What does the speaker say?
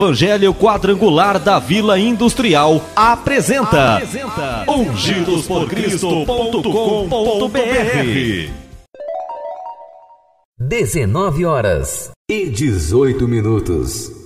Evangelho Quadrangular da Vila Industrial apresenta ungidosporcristo.com.br. 19 horas e 18 minutos.